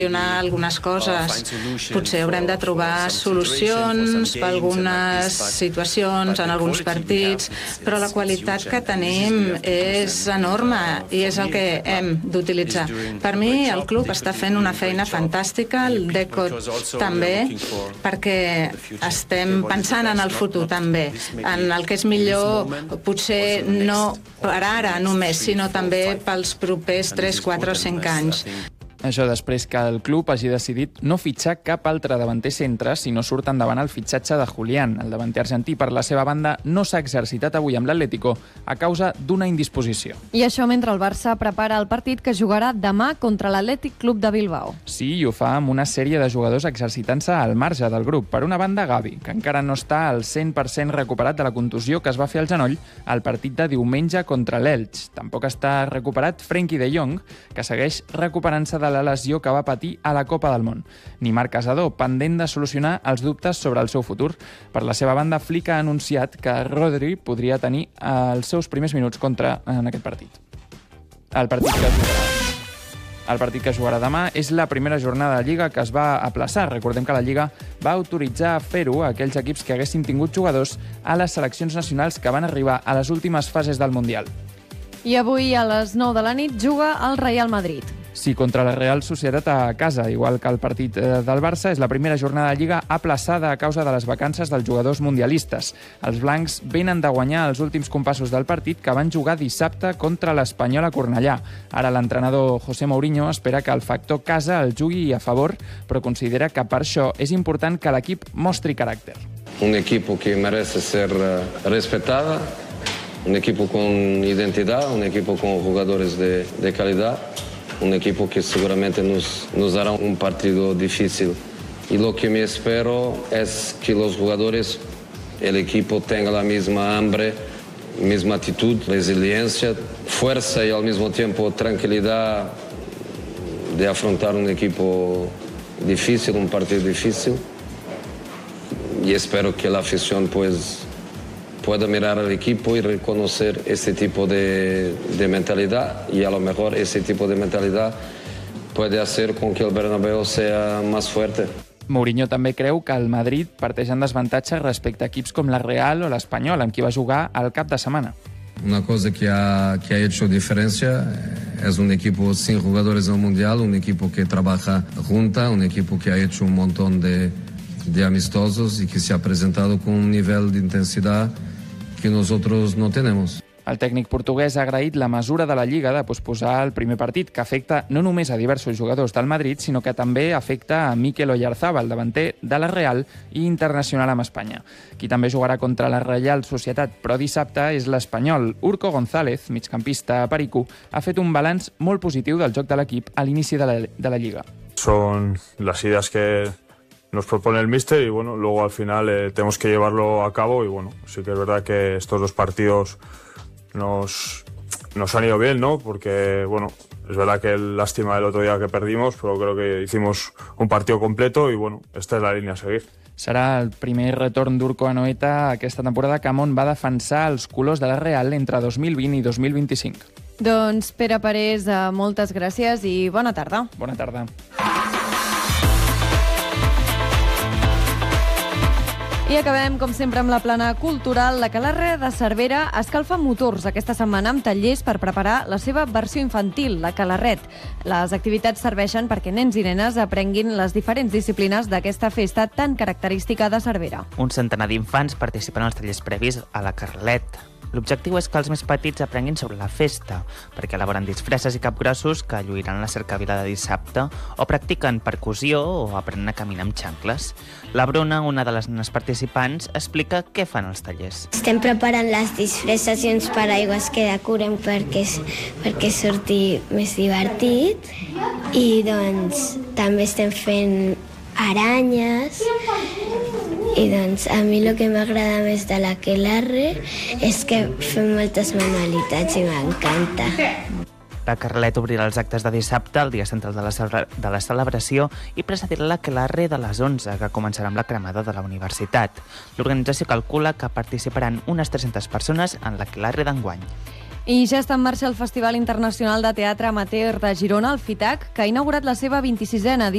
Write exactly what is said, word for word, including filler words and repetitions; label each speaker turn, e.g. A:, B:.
A: algunes coses. Potser haurem de trobar solucions per algunes situacions en alguns partits, però la qualitat que tenim és enorme i és el que hem d'utilitzar. Per mi el club està fent una feina fantàstica, el Deco també, perquè estem pensant en el futur també, en el que és millor, potser no per ara només, sinó també pels propers tres, quatre o cinc anys.
B: Això després que el club hagi decidit no fitxar cap altre davanter centre si no surt endavant el fitxatge de Julián. El davanter argentí, per la seva banda, no s'ha exercitat avui amb l'Atlético a causa d'una indisposició.
C: I això mentre el Barça prepara el partit que jugarà demà contra l'Atlètic Club de Bilbao.
B: Sí, i ho fa amb una sèrie de jugadors exercitant-se al marge del grup. Per una banda, Gavi, que encara no està al cent per cent recuperat de la contusió que es va fer al genoll al partit de diumenge contra l'Elx. Tampoc està recuperat Frenkie de Jong, que segueix recuperant-se de la lesió que va patir a la Copa del Món. Ni Marc Casador, pendent de solucionar els dubtes sobre el seu futur. Per la seva banda, Flick ha anunciat que Rodri podria tenir els seus primers minuts contra en aquest partit. El partit que jugarà, el partit que jugarà demà és la primera jornada de Lliga que es va aplaçar. Recordem que la Lliga va autoritzar a fer-ho a aquells equips que haguessin tingut jugadors a les seleccions nacionals que van arribar a les últimes fases del Mundial.
C: I avui a les nou de la nit juga el Real Madrid.
B: Sí, contra la Real Societat a casa, igual que el partit del Barça. És la primera jornada de Lliga aplaçada a causa de les vacances dels jugadors mundialistes. Els blancs venen de guanyar els últims compassos del partit que van jugar dissabte contra l'Espanyol a Cornellà. Ara l'entrenador José Mourinho espera que el factor casa el jugui a favor, però considera que per això és important que l'equip mostri caràcter.
D: Un equipo que merece ser respetada, un equipo con identidad, un equipo con jugadores de, de calidad, un equipo que seguramente nos, nos dará un partido difícil. Y lo que me espero es que los jugadores, el equipo tenga la misma hambre, misma actitud, resiliencia, fuerza y al mismo tiempo tranquilidad de afrontar un equipo difícil, un partido difícil. Y espero que la afición pues pueda mirar al equipo y reconocer este tipo de, de mentalidad, y a lo mejor ese tipo de mentalidad puede hacer con que el Bernabéu sea más fuerte.
B: Mourinho també creu que el Madrid parteix en desavantatge respecte a equips com la Real o l'Espanyol, amb qui va jugar al cap de setmana.
D: Una cosa que ha, que ha hecho diferencia es un equipo sin jugadores en el Mundial, un equipo que trabaja junta, un equipo que ha hecho un montón de, de amistosos y que se ha presentado con un nivel de intensidad que nosotros no tenemos.
B: El tècnic portuguès ha agraït la mesura de la Lliga de posposar el primer partit, que afecta no només a diversos jugadors del Madrid, sinó que també afecta a Mikel Oyarzabal, davanter de la Real i internacional amb Espanya. Qui també jugarà contra la Real Societat, però dissabte, és l'espanyol. Urco González, migcampista perico, ha fet un balanç molt positiu del joc de l'equip a l'inici de la, de la Lliga.
E: Son las ideas que nos propone el míster y bueno, luego al final eh, tenemos que llevarlo a cabo y bueno, sí que es verdad que estos dos partidos nos, nos han ido bien, ¿no? Porque bueno, es verdad que lástima el otro día que perdimos, pero creo que hicimos un partido completo y bueno, esta es la línia a seguir.
B: Serà el primer retorn d'Urco a Anoeta aquesta temporada, que Amon va defensar els colors de la Real entre dos mil vint i dos mil vint-i-cinc.
C: Doncs Pere Parés, moltes gràcies i bona tarda.
B: Bona tarda.
C: I acabem, com sempre, amb la plana cultural. La Aquelarre de Cervera escalfa motors aquesta setmana amb tallers per preparar la seva versió infantil, la Aquelarret. Les activitats serveixen perquè nens i nenes aprenguin les diferents disciplines d'aquesta festa tan característica de Cervera.
F: Un centenar d'infants participen als tallers previs a la Carlet. L'objectiu és que els més petits aprenguin sobre la festa, perquè elaboren disfresses i capgrossos que lluiran la cercavila de dissabte, o practiquen percussió o aprenen a caminar amb xancles. La Bruna, una de les nenes participants, explica què fan els tallers.
G: Estem preparant les disfresses i uns paraigües que decorem perquè, perquè surti més divertit, i doncs també estem fent aranyes. I doncs a mi el que m'agrada més de l'Aquelarre és que fem moltes manualitats i m'encanta.
F: La Carlet obrirà els actes de dissabte, el dia central de la, celebra de la celebració, i precedirà l'Aquelarre de les onze, que començarà amb la cremada de la universitat. L'organització calcula que participaran unes tres-centes persones en l'Aquelarre d'enguany.
C: I ja està en marxa el Festival Internacional de Teatre Amateur de Girona, el FITAC, que ha inaugurat la seva vint-i-sisena edició.